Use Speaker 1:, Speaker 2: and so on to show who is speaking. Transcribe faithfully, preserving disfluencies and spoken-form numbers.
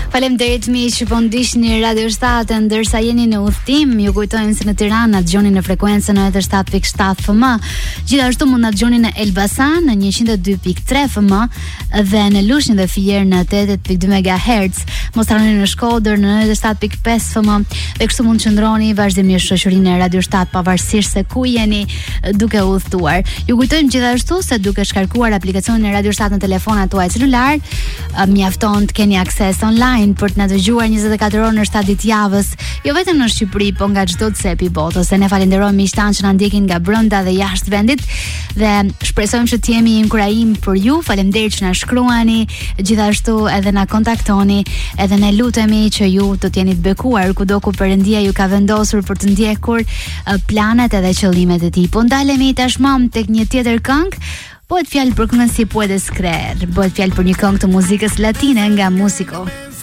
Speaker 1: Faleminderit miq që po ndiqni Radio shtat ndërsa jeni në udhtim. Ju kujtojmë se në Tiranë na dëgjoni në frekuencën nëntëdhjetë e shtat pikë shtat F M. Gjithashtu mund na dëgjoni në Elbasan në njëqind e dy pikë tre F M dhe në Lushnjë dhe Fier në tetëdhjetë pikë dy megahertz. Mos harroni në Shkodër në nëntëdhjetë e shtat pikë pesë F M dhe kështu mund të qëndroni vazhdimisht shoqërinë e Radio shtat pavarësisht se ku jeni duke udhëtuar. Ju kujtojmë gjithashtu se duke shkarkuar aplikacionin e Radio shtat në telefonat tuaja celular, mjafton të keni akses online për të na dëgjuar njëzet e katër orë në shtat ditë javës, jo vetëm në Shqipëri, po nga çdo cep i botës. Ne falenderojmë miqtan që na ndjekin nga brenda dhe jashtë vendit dhe shpresojmë që të jemi një inkurajim për ju. Faleminderit që na shkruani, gjithashtu edhe na kontaktoni, edhe ne lutemi që ju të jeni të bekuar kudo ku Perëndia ju ka vendosur për të ndjekur planet edhe qëllimet e tij. Po ndalemi tashmë tek një tjetër këngë. Bëhet fjalë për këngën Si Puedes Creer, bëhet fjalë për një këngë të muzikës latine nga Musico.